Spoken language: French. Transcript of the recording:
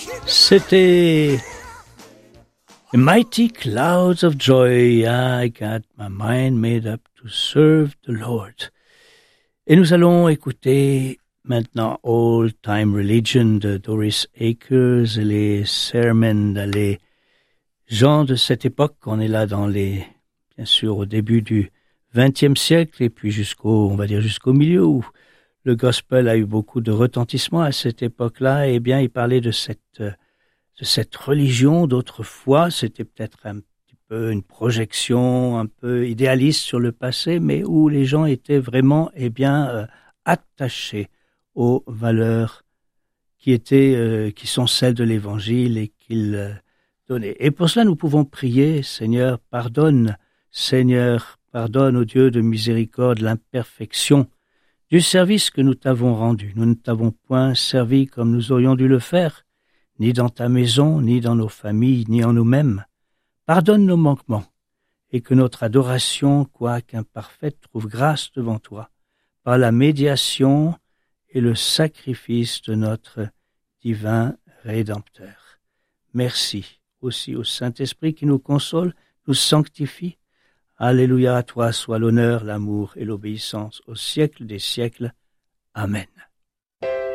C'était Mighty Clouds of Joy. I got my mind made up to serve the Lord. Et nous allons écouter maintenant Old Time Religion de Doris Akers et les sermons, les gens de cette époque. On est là bien sûr, au début du XXe siècle et puis jusqu'au milieu où le gospel a eu beaucoup de retentissement à cette époque-là. Eh bien, il parlait de cette religion d'autrefois. C'était peut-être un petit peu une projection un peu idéaliste sur le passé, mais où les gens étaient vraiment, attachés aux valeurs qui sont celles de l'Évangile et qu'il donnait. Et pour cela, nous pouvons prier, Seigneur, pardonne, au Dieu de miséricorde, l'imperfection du service que nous t'avons rendu. Nous ne t'avons point servi comme nous aurions dû le faire, ni dans ta maison, ni dans nos familles, ni en nous-mêmes. Pardonne nos manquements, et que notre adoration, quoique imparfaite, trouve grâce devant toi, par la médiation et le sacrifice de notre divin Rédempteur. Merci aussi au Saint-Esprit qui nous console, nous sanctifie. Alléluia, à toi soit l'honneur, l'amour et l'obéissance au siècle des siècles. Amen.